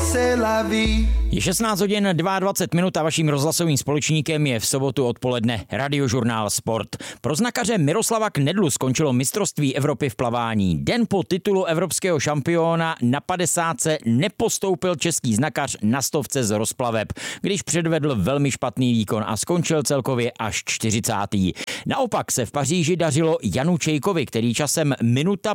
c'est la vie. Je 16 hodin 22 minut a vaším rozhlasovým společníkem je v sobotu odpoledne Radiožurnál Sport. Pro znakaře Miroslava Knedlu skončilo mistrovství Evropy v plavání. Den po titulu evropského šampiona na 50 nepostoupil český znakař na 100 z rozplaveb, když předvedl velmi špatný výkon a skončil celkově až 40. Naopak se v Paříži dařilo Janu Čejkovi, který časem minuta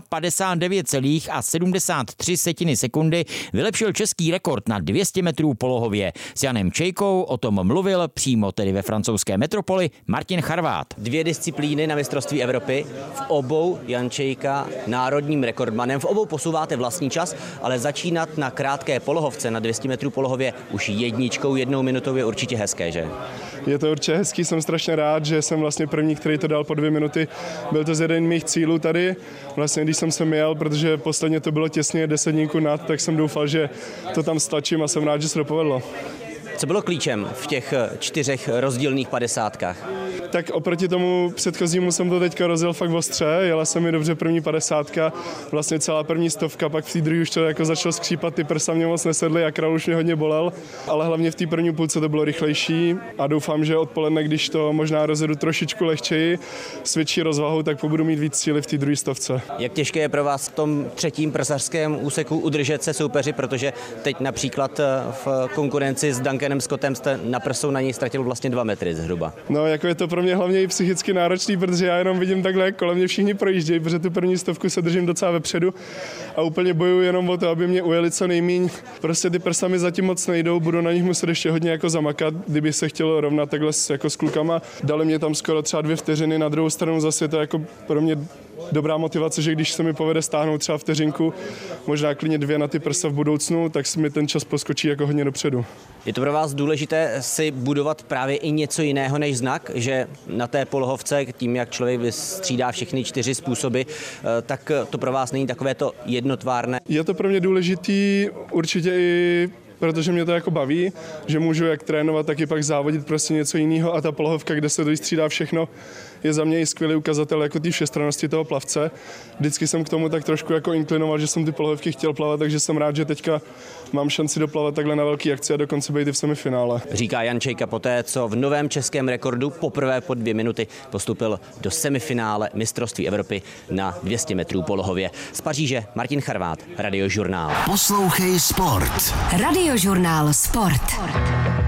59,73 sekundy vylepšil český rekord na 200 metrů polohově. S Janem Čejkou o tom mluvil přímo tedy ve francouzské metropoli Martin Charvát. 2 disciplíny na mistrovství Evropy, v obou Jan Čejka národním rekordmanem, v obou posouváte vlastní čas, ale začínat na krátké polohovce, na 200 metrů polohově už jedničkou, 1 minutou je určitě hezké, že? Je to určitě hezký, jsem strašně rád, že jsem vlastně první, který to dal po 2 minuty. Byl to jeden mých cílů tady, vlastně když jsem sem jel, protože posledně to bylo těsně 10 nad, tak jsem doufal, že to tam stlačím a jsem rád, že se to povedlo. Co bylo klíčem v těch 4 rozdílných 50kách? Tak oproti tomu předchozímu jsem to teďka rozjel fakt ostře, jela se mi dobře první 50, vlastně celá první 100, pak v té druhé už to jako začalo skřípat, ty prsa mě moc nesedly a král už mě hodně bolel, ale hlavně v té první půlce to bylo rychlejší a doufám, že odpoledne, když to možná rozjedu trošičku lehčeji, s větší rozvahou, tak budu mít víc síly v té druhé 100. Jak těžké je pro vás v tom 3. prsařském úseku udržet se soupeři, protože teď například v konkurenci s Duncanem Scottem jste na prsou na něj ztratil vlastně 2 metry zhruba. No, jako je to pro mě hlavně i psychicky náročný, protože já jenom vidím takhle, kolem mě všichni projíždějí, protože tu první 100 se držím docela vepředu a úplně bojuju jenom o to, aby mě ujeli co nejmíň. Prostě ty prsa mi zatím moc nejdou, budu na nich muset ještě hodně jako zamakat, kdyby se chtělo rovnat takhle jako s klukama. Dali mě tam skoro třeba 2 vteřiny, na druhou stranu zase to jako pro mě dobrá motivace, že když se mi povede stáhnout třeba vteřinku, možná klidně 2 na ty prsa v budoucnu, tak si mi ten čas poskočí jako hodně dopředu. Je to pro vás důležité si budovat právě i něco jiného než znak, že na té polohovce, tím jak člověk vystřídá všechny 4 způsoby, tak to pro vás není takové to jednotvárné? Je to pro mě důležitý určitě i protože mě to jako baví, že můžu jak trénovat, tak i pak závodit prostě něco jiného a ta polohovka, kde se to vystřídá všechno, je za mě i skvělý ukazatel jako té všestrannosti toho plavce. Vždycky jsem k tomu tak trošku jako inklinoval, že jsem ty polohovky chtěl plavat, takže jsem rád, že teďka mám šanci doplavat takhle na velký akci a dokonce být i v semifinále. Říká Jan Čejka poté, co v novém českém rekordu poprvé po 2 minuty postupil do semifinále mistrovství Evropy na 200 metrů polohově. Z Paříže Martin Charvát, Radiožurnál. Poslouchej Sport. Radiožurnál Sport.